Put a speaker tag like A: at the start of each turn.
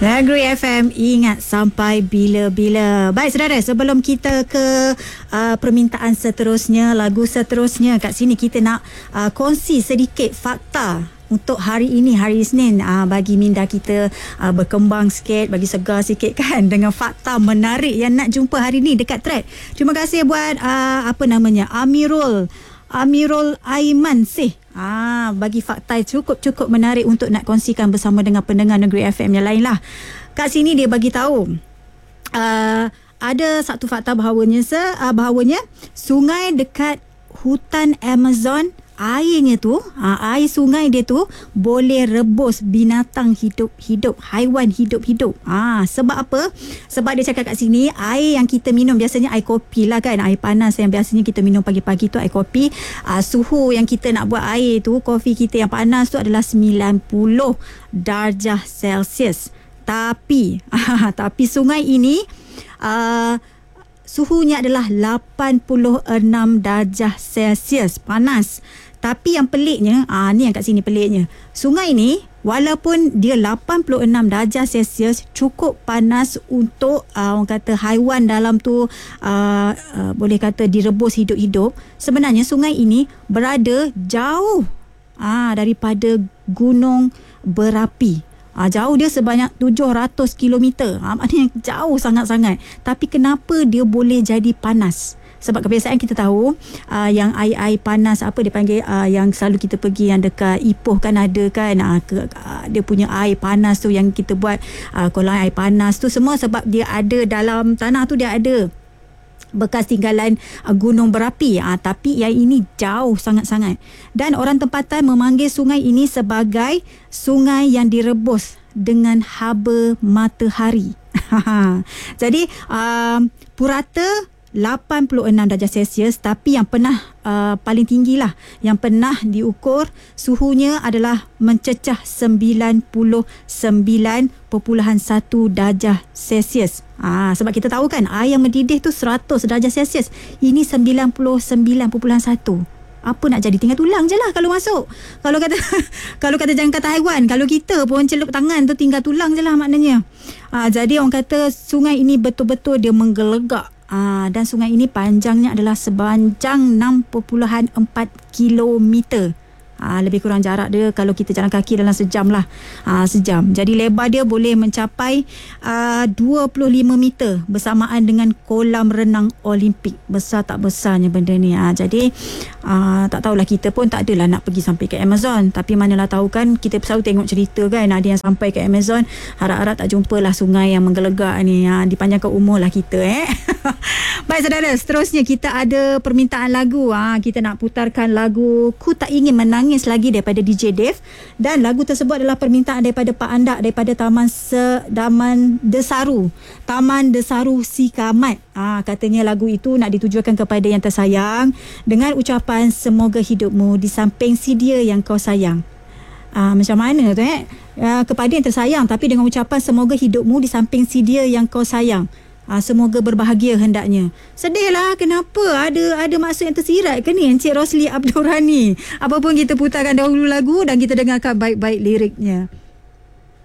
A: Negeri FM, ingat sampai bila-bila. Baik saudara, sebelum kita ke permintaan seterusnya, lagu seterusnya, kat sini kita nak kongsi sedikit fakta untuk hari ini, hari Isnin, bagi minda kita berkembang sikit, bagi segar sikit kan, dengan fakta menarik yang nak jumpa hari ni dekat thread. Terima kasih buat Amirul Aiman sih. Bagi fakta cukup menarik untuk nak kongsikan bersama dengan pendengar Negeri FM yang lain lah. Kat sini dia bagi tahu ada satu fakta bahawanya sungai dekat hutan Amazon, airnya tu, air sungai dia tu boleh rebus binatang hidup-hidup, haiwan hidup-hidup. Sebab apa? Sebab dia cakap kat sini, air yang kita minum biasanya air kopi lah kan, air panas yang biasanya kita minum pagi-pagi tu air kopi. Suhu yang kita nak buat air tu, kopi kita yang panas tu adalah 90 darjah Celsius. Tapi sungai ini suhunya adalah 86 darjah Celsius, panas. Tapi yang peliknya, ni yang kat sini peliknya. Sungai ni walaupun dia 86 darjah Celsius cukup panas untuk orang kata haiwan dalam tu boleh kata direbus hidup-hidup. Sebenarnya sungai ini berada jauh daripada gunung berapi. Jauh dia sebanyak 700 km. Maknanya jauh sangat-sangat. Tapi kenapa dia boleh jadi panas? Sebab kebiasaan kita tahu yang air panas, apa dia panggil, yang selalu kita pergi yang dekat Ipoh kan ada kan, dia punya air panas tu yang kita buat kolam air panas tu semua sebab dia ada dalam tanah tu, dia ada bekas tinggalan gunung berapi. Tapi yang ini jauh sangat-sangat. Dan orang tempatan memanggil sungai ini sebagai sungai yang direbus dengan haba matahari. Jadi purata 86 darjah Celsius, tapi yang pernah paling tinggi lah, yang pernah diukur suhunya adalah mencecah 99.1 darjah Celsius. Sebab kita tahu kan air yang mendidih tu 100 darjah Celsius, ini 99.1. Apa nak jadi, tinggal tulang je lah kalau masuk. Kalau kata jangan kata haiwan, kalau kita pun celup tangan tu tinggal tulang je lah maknanya. Jadi orang kata sungai ini betul-betul dia menggelegak. Dan sungai ini panjangnya adalah sepanjang 6.4 kilometer. Lebih kurang jarak dia kalau kita jalan kaki dalam sejam lah. Sejam. Jadi lebar dia boleh mencapai 25 meter bersamaan dengan kolam renang Olimpik. Besar tak besarnya benda ni. Jadi tak tahulah, kita pun tak adalah nak pergi sampai ke Amazon. Tapi manalah tahu kan, kita selalu tengok cerita kan, ada yang sampai ke Amazon, harap-harap tak jumpalah sungai yang menggelegak ni. Dipanjangkan umur lah kita. Baik saudara, seterusnya kita ada permintaan lagu. Kita nak putarkan lagu Ku Tak Ingin Menangis lagi daripada DJ Dave, dan lagu tersebut adalah permintaan daripada Pak Andak daripada Taman Desaru Sikamat. Katanya lagu itu nak ditujukan kepada yang tersayang dengan ucapan semoga hidupmu di samping si dia yang kau sayang. Macam mana tu kepada yang tersayang, tapi dengan ucapan semoga hidupmu di samping si dia yang kau sayang. Semoga berbahagia hendaknya. Sedih lah, kenapa? Ada maksud yang tersirat ke ni Encik Rosli Abdul Rani? Apapun, kita putarkan dahulu lagu dan kita dengarkan baik-baik liriknya.